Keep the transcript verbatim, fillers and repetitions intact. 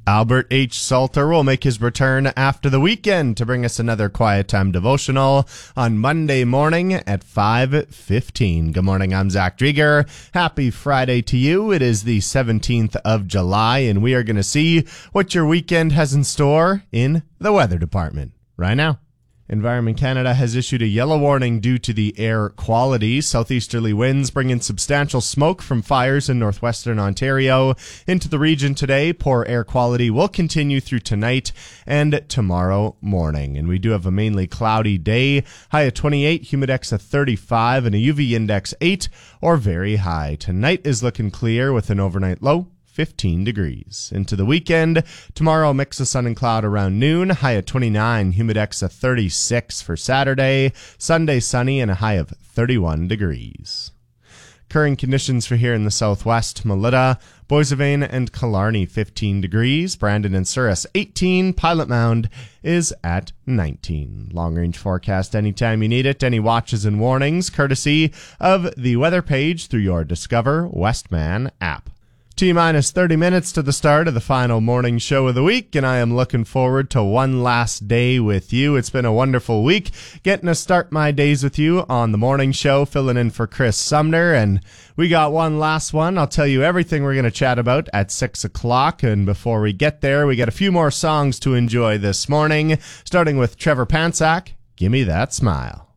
Albert H. Salter will make his return after the weekend to bring us another Quiet Time devotional on Monday morning at five fifteen. Good morning, I'm Zach Drieger. Happy Friday to you. It is the seventeenth of July, and we are going to see what your weekend has in store in the weather department right now. Environment Canada has issued a yellow warning due to the air quality. Southeasterly winds bring in substantial smoke from fires in northwestern Ontario into the region today. Poor air quality will continue through tonight and tomorrow morning. And we do have a mainly cloudy day. High at twenty-eight, humidex at thirty-five, and a U V index eight or very high. Tonight is looking clear with an overnight low fifteen degrees. Into the weekend, tomorrow mix of sun and cloud around noon, high at twenty-nine, humidex at thirty-six for Saturday, Sunday sunny and a high of thirty-one degrees. Current conditions for here in the southwest, Melita, Boissevain and Killarney fifteen degrees, Brandon and Souris eighteen, Pilot Mound is at nineteen. Long range forecast anytime you need it, any watches and warnings courtesy of the weather page through your Discover Westman app. T-minus thirty minutes to the start of the final morning show of the week, and I am looking forward to one last day with you. It's been a wonderful week getting to start my days with you on the morning show, filling in for Chris Sumner, and we got one last one. I'll tell you everything we're going to chat about at six o'clock, and before we get there, we got a few more songs to enjoy this morning, starting with Trevor Pansak, Gimme That Smile.